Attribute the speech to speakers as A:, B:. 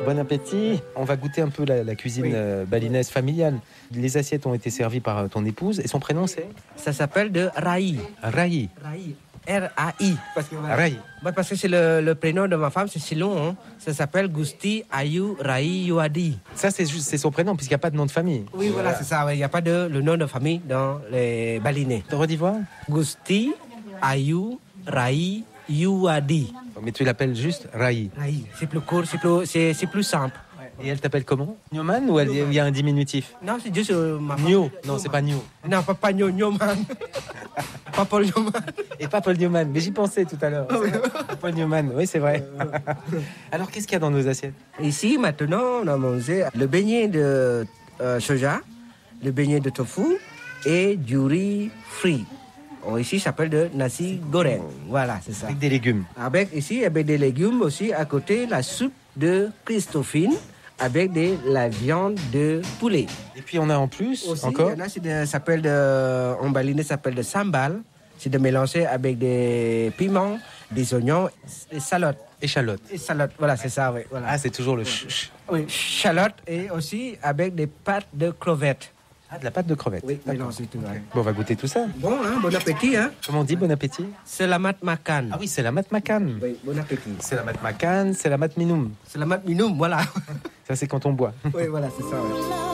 A: Bon appétit. On va goûter un peu la cuisine balinaise familiale. Les assiettes ont été servies par ton épouse et son prénom c'est
B: Ça s'appelle de Rai.
A: Rai.
B: Rai. R-A-I.
A: Rai.
B: Parce que c'est le prénom de ma femme, c'est si long. Hein. Ça s'appelle Gusti Ayu Rai Yuadi.
A: Ça, c'est son prénom, puisqu'il n'y a pas de nom de famille.
B: Oui, voilà, c'est ça. Il n'y a pas de le nom de famille dans les balinais.
A: Tu redis voir
B: Gusti Ayu Rai Yuadi.
A: Mais tu l'appelles juste Rai.
B: Rai. C'est plus court, c'est plus simple.
A: Et elle t'appelle comment? Newman ou il y a un diminutif?
B: Non, c'est juste ma femme.
A: New. Non, c'est pas New.
B: Non, pas Newman. Pas Paul Newman.
A: Et pas Paul Newman, mais j'y pensais tout à l'heure. Paul Newman, oui, c'est vrai. Alors, qu'est-ce qu'il y a dans nos assiettes?
B: Ici, maintenant, on a mangé le beignet de soja, le beignet de tofu et du riz frit. Ici, ça s'appelle de nasi goreng. Voilà, c'est ça.
A: Avec des légumes.
B: Avec des légumes aussi. À côté, la soupe de Christophine avec de la viande de poulet.
A: Et puis, on a en plus,
B: aussi,
A: encore?
B: Il y en a, ça s'appelle en balinais, ça s'appelle de sambal. C'est de mélanger avec des piments, des oignons, des salottes.
A: Échalotes.
B: Échalotes, voilà, c'est ça, oui. Voilà.
A: Ah, c'est toujours le ch.
B: Oui, chalotte et aussi avec des pâtes de crevettes.
A: Ah, de la pâte de crevettes.
B: Oui, mélangé tout.
A: Okay. Bon, on va goûter tout ça.
B: Bon, bon appétit, hein.
A: Comment on dit bon appétit?
B: Selamat makan.
A: Ah oui, c'est la mat makan.
B: Oui, bon appétit.
A: C'est la mat makan, c'est la mat minum.
B: Selamat minum, voilà.
A: Ça, c'est quand on boit.
B: Oui, voilà, c'est ça. Ouais.